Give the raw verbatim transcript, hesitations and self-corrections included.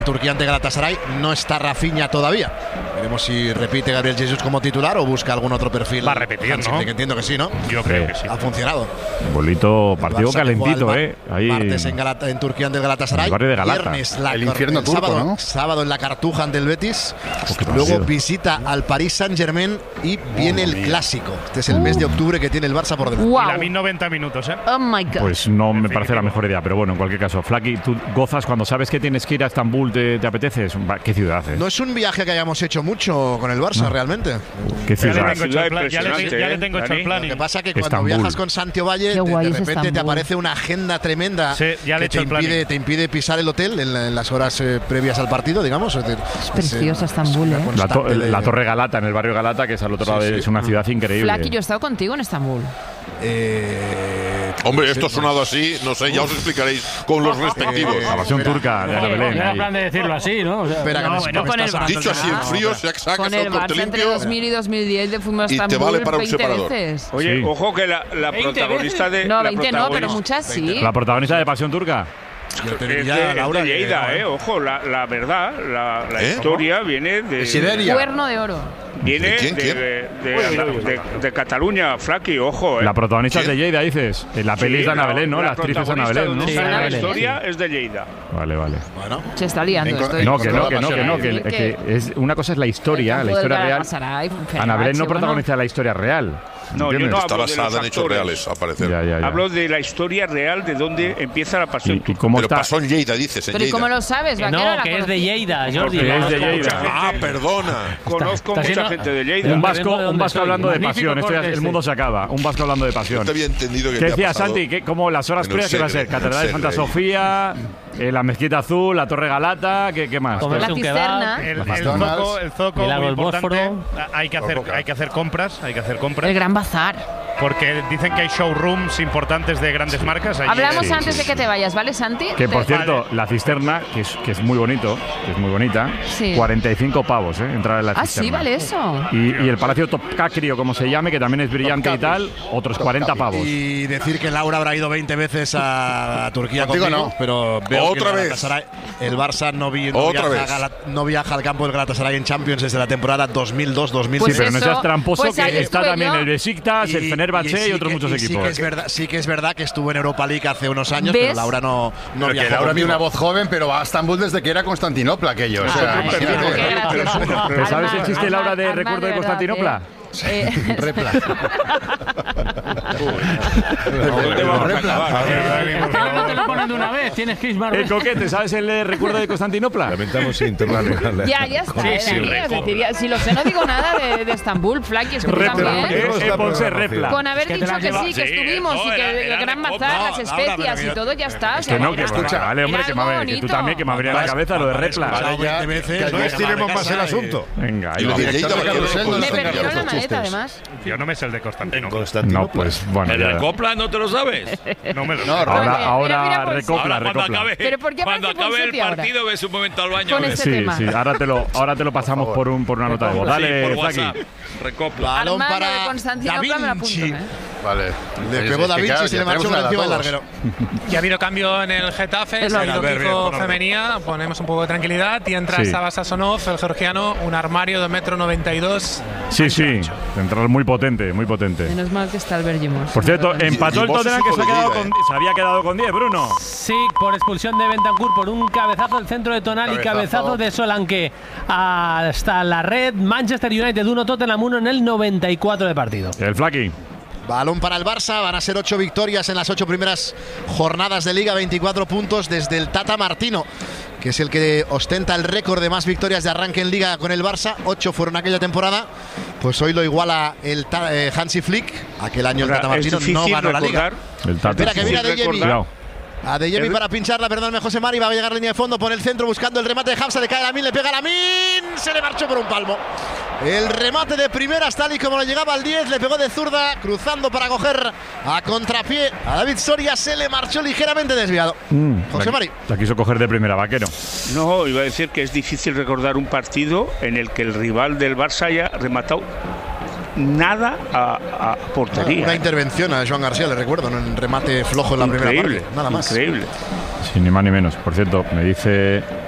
Turquía ante Galatasaray, no está Rafinha todavía. Veremos si repite Gabriel Jesús como titular o busca algún otro perfil. Va a repetir, ¿no? Que entiendo que sí, ¿no? Yo creo que sí. Ha funcionado. Bolito, partido calentito, ¿eh? Ahí martes en, Galata, en Turquía ante el Galatasaray. El barrio de Galata. Viernes, la el infierno el turco, sábado, ¿no? Sábado en la Cartuja ante el Betis. Oh, Luego visita al Paris Saint-Germain y viene oh, el Clásico. Este es el uh. mes de octubre que tiene el Barça por delante. Wow. Y la mil noventa minutos, ¿eh? Oh my God. Pues no me parece la mejor idea, pero bueno, en cualquier caso. Flaky, ¿tú gozas cuando sabes que tienes que ir a Estambul? ¿Te, te apetece? ¿Qué ciudad es? No es un viaje que hayamos hecho mucho con el Barça, no. realmente. ¿Qué ciudad? Ya le tengo hecho el plan. Ya le, ya le tengo hecho el plan. Lo que pasa es que cuando Estambul. viajas con Santi Valle, de, de repente te aparece una agenda tremenda sí, ya le que te impide, te impide pisar el hotel en, la, en las horas eh, previas al partido, digamos. Es, decir, es preciosa es, Estambul, ¿eh? La, to, la Torre Galata, en el barrio Galata, que es al otro sí, lado, sí. es una ciudad increíble. Flaky, yo he estado contigo en Estambul. Eh, Hombre, esto ha sonado así, no sé, ya os explicaréis con los respectivos. La pasión turca de Ana Belén. Era plan de decirlo así, ¿no? O sea, espera, no, me, bueno, me con el Barça. Dicho así en frío, se sacas con el el corte Barça entre limpio dos mil y dos mil diez de fuimos a y Estambul te vale para un veinte separador. veces. Oye, sí. ojo que la, la protagonista de. No, la veinte no, pero muchas sí. La protagonista de Pasión Turca. Es de, es de Lleida, eh, ojo, la, la verdad, la, la ¿Eh? historia ¿Cómo? viene de… Siberia. Cuerno de oro. Viene ¿De, quién, de, quién? de, de, de, de Cataluña, Flaky, ojo. Eh. La protagonista es de Lleida, dices. La peli sí, es de Ana Belén, ¿no? La, la actriz es Ana Belén, ¿no? Sí, Ana la Belén, historia sí. es de Lleida. Vale, vale. Bueno. Se está liando en, esto. No, que no, que no, que no. Que, que es, una cosa es la historia, la historia real. Ana Belén no protagoniza la historia real. No, yo no está hablo basada de los en hechos actores. reales, a parecer. Ya, ya, ya. Hablo de la historia real de dónde empieza la pasión. ¿Y, y cómo Pero está? pasó en Lleida, dices, en Pero ¿y Lleida. cómo lo sabes? Que no, que es de Lleida, Jordi. Porque es de Lleida. Ah, perdona. Conozco está, está mucha gente de Lleida. Un vasco, un vasco hablando de pasión. Esto ya, este. el mundo se acaba. Un vasco hablando de pasión. No te había entendido que ¿Qué te decías, ha pasado? Santi? ¿Qué, ¿Cómo las horas En el previas que va a ser? Segre, Catedral de en el Santa Segre. Sofía, eh, la Mezquita Azul, la Torre Galata, ¿qué, qué más? Comerse La un cisterna. kebab, El, el McDonald's, zoco, el zoco, el muy lago del importante. Bósforo. Hay que hacer, hay que hacer compras, hay que hacer compras. El Gran Bazar. Porque dicen que hay showrooms importantes de grandes marcas. Allí. Hablamos Sí, antes sí, de que te vayas, ¿vale, Santi? Que por Te- cierto, la cisterna, que es, que es muy bonito, que es muy bonita, Sí. cuarenta y cinco pavos, ¿eh? Entrar en la Ah, cisterna. sí, vale eso. Y, y el Palacio Topkapi, o como se llame, que también es brillante y tal, otros cuarenta pavos. Y decir que Laura habrá ido veinte veces a, a Turquía Contigo contigo, no. pero veo Otra que el, vez. Galatasaray- el Barça no, vi, no, Otra viaja, vez. a Gala- no viaja al campo del Galatasaray en Champions desde la temporada dos mil dos dos mil Pues Sí, pero no eso, seas tramposo, pues ahí que está estuve también yo. el Besiktas, el Fenerbahce y, sí otros que- muchos y equipos. Sí que, es verdad, sí que es verdad que estuvo en Europa League hace unos años, ¿Ves? pero Laura no, no Pero que viajó Laura tiene conmigo. una voz joven, pero va a Estambul desde que era Constantinopla aquello. O sea, Ay, imagínate. pero qué gracioso. ¿Pero sabes el Alma- chiste, Laura, de alma- recuerdo alma de verdad, Constantinopla? Eh, Repla. ¿Por qué no te lo ponen de una vez? Tienes que ir El coquete, ¿sabes el eh, recuerdo de Constantinopla? Lamentamos interrumpirle. ya, ya está. eh, sí, Dani, repla. es decir, ya- si lo sé, no digo nada de, de Estambul, Flaky, es que tú Repla, también. eh, Está eh, Ponce, programación. repla. Con haber que te dicho la has que llevado. sí, que Sí, estuvimos no, y que era- el era Gran de Bazar, copa. las No, especias Laura, pero y todo ya está. o Que sea, no, que era- escucha, vale, hombre, era que, me, algo que tú bonito. también, que me abría la cabeza lo de repla. Vale, ya, veinte veces, que no No hay estiremos llamar a más el casa y- asunto. Venga, ahí Y lo lo de tienes. Lleida, Director de yo no Carrusel, lo no Me sé. conocía. perdieron la los maleta, chistes. además. Yo no me sé el de En Constantinopla. No, Constantinopla. pues bueno, ¿El ya. recopla no te lo sabes? No me lo No, sé. Raúl. Ahora, Mira, ahora mira, Ponce. recopla, Ahora cuando recopla. acabe, Pero ¿por qué cuando aparece acabe el Ponseti ahora? partido ves un momento al baño. Con ves. este Sí, tema. sí, ahora te lo, ahora te lo pasamos por, un, por una nota de voz. Sí, Dale, por Flaki. WhatsApp. Recopla. Balón Armando para de Constantinopla me la apunto, Da Vinci. ¿eh? Vale. Le Es- pegó es Da que, Vinci claro, y se ya le marchó tenemos por encima del una de larguero. Ya ha habido cambio en el Getafe, Es se ha lo ido Albert, bien, Kiko bueno, Femenía, ponemos un poco de tranquilidad y entra Sí. Saba Sasonov, el georgiano, un armario de metro noventa y dos. Sí, sí, central muy potente, muy potente. Menos mal que está el Bergimos. Por cierto, empató y el vos Tottenham, que hijo se, ha de quedado Liga, con, se había quedado con diez, Bruno. Sí, por expulsión de Bentancur, por un cabezazo del centro de Tonali, Cabezazo. cabezazo de Solanke hasta la red. Manchester United uno, Tottenham uno en el noventa y cuatro de partido. El Flaki. Balón para el Barça, van a ser ocho victorias en las ocho primeras jornadas de Liga, veinticuatro puntos desde el Tata Martino, que es el que ostenta el récord de más victorias de arranque en Liga con el Barça. Ocho fueron aquella temporada, pues hoy lo iguala el Ta- eh, Hansi Flick. Aquel año O sea, el Tata es Martino no difícil ganó la Liga. recordar. El Tata. Espera, que viene difícil Adeyemi. recordar. Cuidado. Adeyemi Es- para pincharla, perdón, José Mari, va a llegar a línea de fondo, pone el centro buscando el remate de Hamza, le cae Lamin, le pega Lamin, se le marchó por un palmo. El remate de primeras, tal y como lo llegaba al diez, le pegó de zurda, cruzando para coger a contrapié a David Soria, se le marchó ligeramente desviado. Mm, José la- Mari. La quiso coger de primera, Vaquero. No, iba a decir que es difícil recordar un partido en el que el rival del Barça haya rematado nada a, a portería. Una intervención a Joan García, le recuerdo, en un remate flojo en la primera Increíble, parte, nada más. Increíble. Sin ni más ni menos. Por cierto, me dice